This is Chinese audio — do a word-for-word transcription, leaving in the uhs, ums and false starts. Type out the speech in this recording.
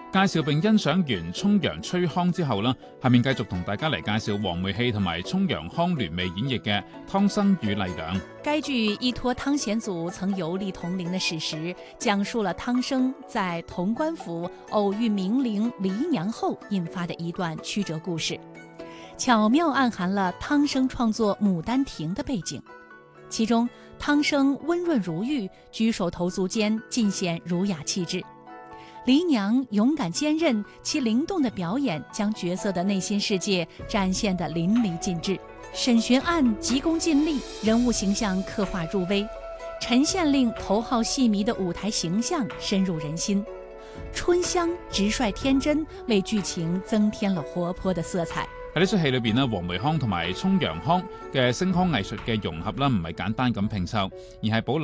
介紹並欣賞完聰陽崔康之後啦，下面繼續同大家嚟介紹黃梅戲同埋聰陽康聯袂演繹嘅《湯生與麗娘》。 該劇依託湯顯祖曾遊歷銅陵的史實，講述了湯生在潼關府偶遇名伶黎娘後引發的一段曲折故事，巧妙暗含了湯生創作《牡丹亭》的背景。其中，湯生溫潤如玉，舉手投足間盡顯儒雅氣質。黎娘勇敢堅韌，其靈動的表演將角色的內心世界展現得淋漓盡致。沈巡案急功近利，人物形象刻畫入微，陳縣令頭號戲迷的舞台形象深入人心。春香直率天真，為劇情增添了活潑的色彩。 喺呢出戲裏邊咧，黃梅腔同埋聰陽腔嘅聲腔藝術嘅融合啦，唔係簡單咁拼湊，而係保留